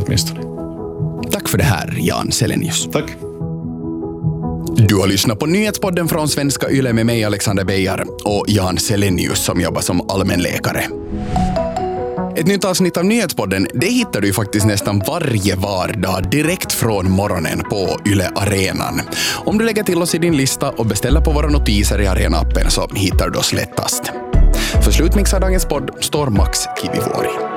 åtminstone. Tack för det här, Jan Selenius. Tack. Du har lyssnat på nyhetspodden från Svenska Yle med mig, Alexander Beijar, och Jan Selenius som jobbar som allmänläkare. Ett nytt avsnitt av nyhetspodden, det hittar du faktiskt nästan varje vardag direkt från morgonen på Yle Arenan. Om du lägger till oss i din lista och beställer på våra notiser i Arena-appen så hittar du oss lättast. För slutmix av dagens podd står Max Kivivuori.